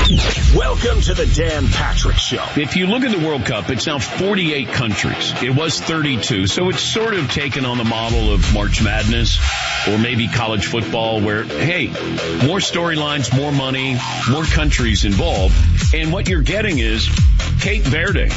Welcome to the Dan Patrick Show. If you look at the World Cup, it's now 48 countries. It was 32, so it's sort of taken on the model of March Madness or maybe college football where, hey, more storylines, more money, more countries involved. And what you're getting is Cape Verde.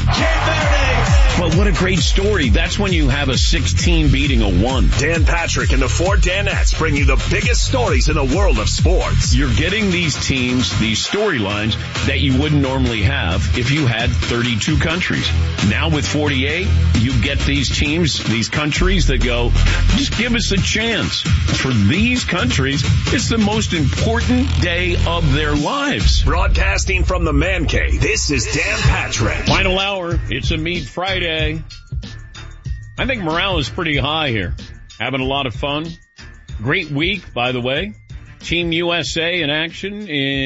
But what a great story. That's when you have a 16 beating a 1. Dan Patrick and the 4 Danettes bring you the biggest stories in the world of sports. You're getting these teams, these storylines that you wouldn't normally have if you had 32 countries. Now with 48, you get these teams, these countries that go, just give us a chance. For these countries, it's the most important day of their lives. Broadcasting from the Man Cave, this is Dan Patrick. Final hour, it's a Meat Friday. I think morale is pretty high here. Having a lot of fun. Great week, by the way. Team USA in action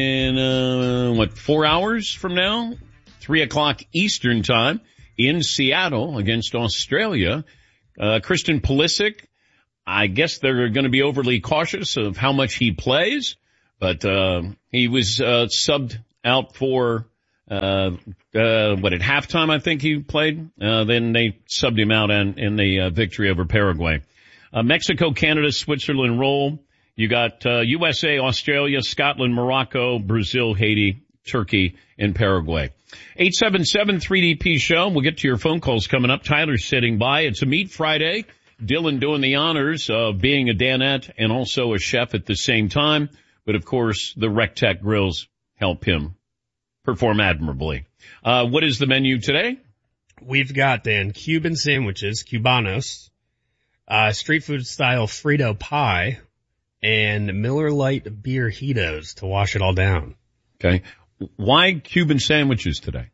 in, 4 hours from now? 3 o'clock Eastern time in Seattle against Australia. Christian Pulisic, I guess they're going to be overly cautious of how much he plays, but he was subbed out for at halftime I think he played. Then they subbed him out in the victory over Paraguay. Mexico, Canada, Switzerland roll. You got USA, Australia, Scotland, Morocco, Brazil, Haiti, Turkey, and Paraguay. 877-3DP show. We'll get to your phone calls coming up. Tyler's sitting by. It's a Meat Friday. Dylan doing the honors of being a Danette and also a chef at the same time. But of course, the Rectech grills help him perform admirably. What is the menu today? We've got, Dan, Cuban sandwiches, Cubanos, street food style Frito pie, and Miller Lite beer-hitos to wash it all down. Okay. Why Cuban sandwiches today?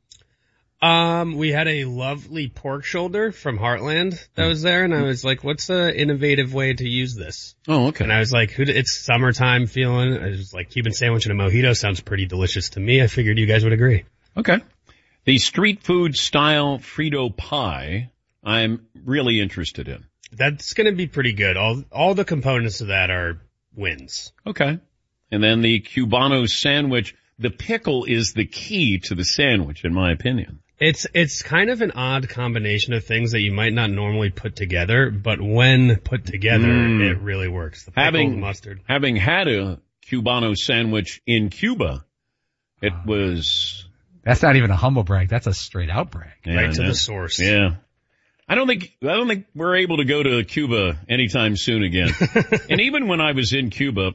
We had a lovely pork shoulder from Heartland that was there, and I was like, what's the innovative way to use this? Oh, okay. And I was like, it's summertime feeling. I was like, Cuban sandwich and a mojito sounds pretty delicious to me. I figured you guys would agree. Okay. The street food style Frito pie, I'm really interested in. That's going to be pretty good. All the components of that are wins. Okay. And then the Cubano sandwich, the pickle is the key to the sandwich, in my opinion. It's kind of an odd combination of things that you might not normally put together, but when put together, it really works. The pickle, the mustard. Having had a Cubano sandwich in Cuba, it was... That's not even a humble brag. That's a straight out brag. Yeah, right to the source. Yeah. I don't think we're able to go to Cuba anytime soon again. And even when I was in Cuba,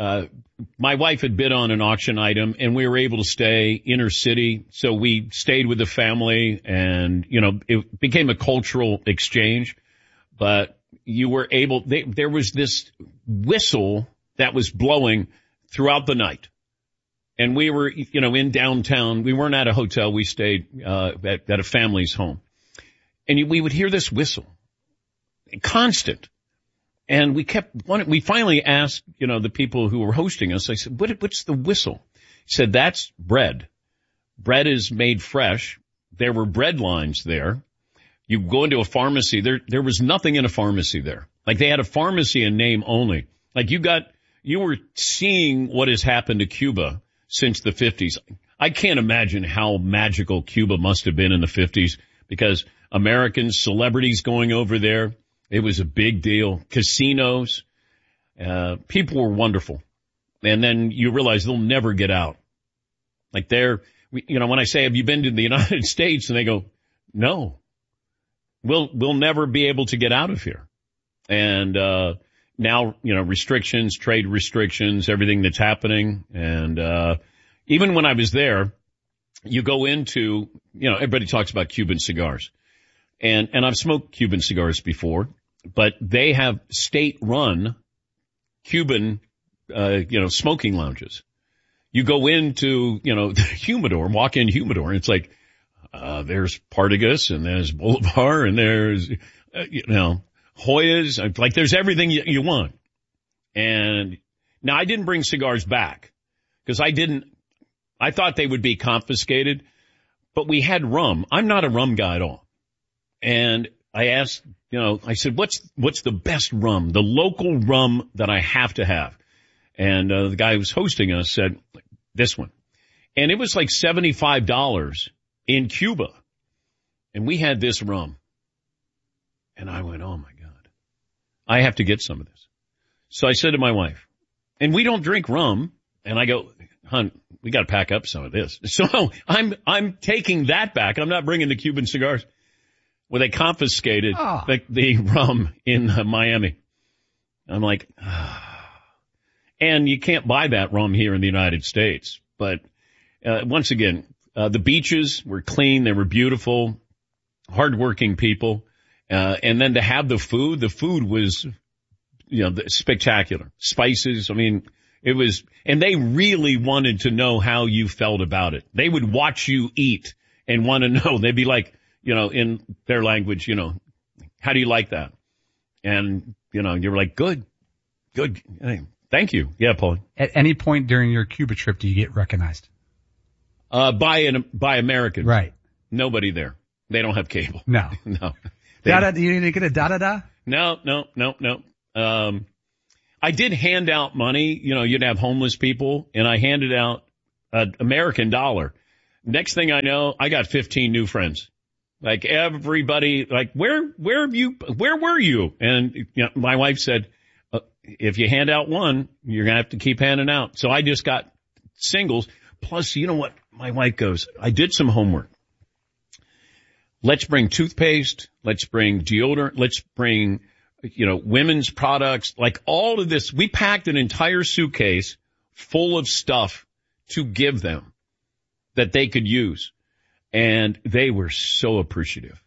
my wife had bid on an auction item and we were able to stay inner city. So we stayed with the family and, it became a cultural exchange, but you were able, there was this whistle that was blowing throughout the night. And we were, in downtown. We weren't at a hotel. We stayed, at a family's home. And we would hear this whistle, constant. And we finally asked, the people who were hosting us, I said, what's the whistle? He said, that's bread. Bread is made fresh. There were bread lines there. You go into a pharmacy, there was nothing in a pharmacy there. Like they had a pharmacy in name only. Like you were seeing what has happened to Cuba since the 50s. I can't imagine how magical Cuba must have been in the 50s because Americans, celebrities going over there. It was a big deal. Casinos. People were wonderful. And then you realize they'll never get out. Like when I say, have you been to the United States? And they go, no, we'll never be able to get out of here. And, now, restrictions, trade restrictions, everything that's happening. And, even when I was there, you go into, everybody talks about Cuban cigars. And I've smoked Cuban cigars before, but they have state-run Cuban, smoking lounges. You go into, the humidor, walk-in humidor, and it's like, there's Partagas, and there's Bolivar, and there's, Hoyas. Like, there's everything you want. And now I didn't bring cigars back because I thought they would be confiscated, but we had rum. I'm not a rum guy at all. And I asked, I said, what's the best rum, the local rum that I have to have? And the guy who was hosting us said, this one. And it was like $75 in Cuba. And we had this rum. And I went, oh my God, I have to get some of this. So I said to my wife, and we don't drink rum. And I go, hon, we got to pack up some of this. So I'm taking that back. I'm not bringing the Cuban cigars. Well, they confiscated the rum in Miami. I'm like, and you can't buy that rum here in the United States. But once again, the beaches were clean. They were beautiful, hardworking people. And then to have the food was, spectacular. Spices. I mean, it was, and they really wanted to know how you felt about it. They would watch you eat and want to know. They'd be like, in their language, how do you like that? And, you were like, good. Thank you. Yeah, Paul. At any point during your Cuba trip, do you get recognized? By Americans. Right. Nobody there. They don't have cable. No. No. You didn't get a da-da-da? No. I did hand out money. You'd have homeless people, and I handed out an American dollar. Next thing I know, I got 15 new friends. Like everybody, like, where were you? And my wife said, if you hand out one, you're going to have to keep handing out. So I just got singles. Plus, you know what? My wife goes, I did some homework. Let's bring toothpaste. Let's bring deodorant. Let's bring, women's products, like all of this. We packed an entire suitcase full of stuff to give them that they could use. And they were so appreciative.